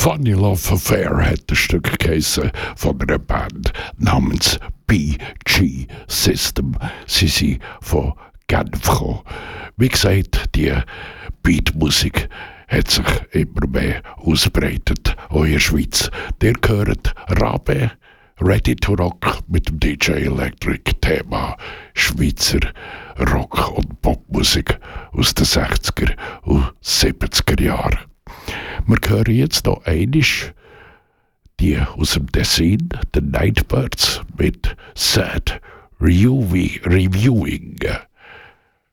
Funny Love Affair hat ein Stück geheissen von einer Band namens BG System. Sie sind von Genf gekommen. Wie gesagt, die Beatmusik hat sich immer mehr ausbreitet, auch in der Schweiz. Der gehört Rabe, Ready to Rock mit dem DJ Electric Thema Schweizer Rock- und Popmusik aus den 60er und 70er Jahren. Wir hören jetzt noch einmal die aus dem Tessin, The Nightbirds mit Sad Reviewing.